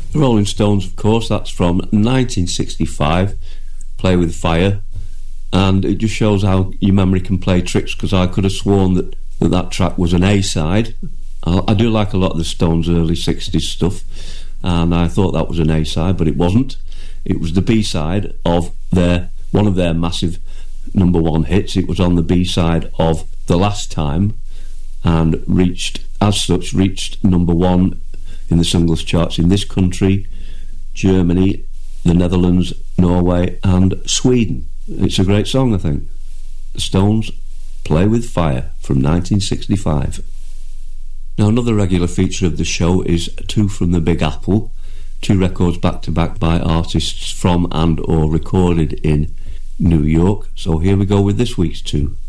The Rolling Stones, of course, that's from 1965, Play With Fire, and it just shows how your memory can play tricks, because I could have sworn that track was an A-side. I do like a lot of the Stones' early 60s stuff, and I thought that was an A-side, but it wasn't. It was the B-side of one of their massive number one hits. It was on the B-side of The Last Time, and reached number one in the singles charts in this country, Germany, the Netherlands, Norway and Sweden. It's a great song, I think. The Stones, Play With Fire, from 1965. Now, another regular feature of the show is Two from the Big Apple, 2 records back to back by artists from and or recorded in New York. So here we go with this week's 2.